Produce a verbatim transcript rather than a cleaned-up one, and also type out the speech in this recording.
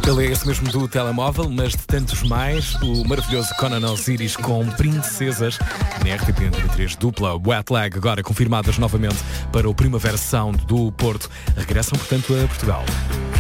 Ele é esse mesmo do telemóvel, mas de tantos mais, o maravilhoso Conan Osiris com Princesas na R T P Antena três dupla. Wet Leg agora confirmadas novamente para o Primavera Sound do Porto. Regressam, portanto, a Portugal.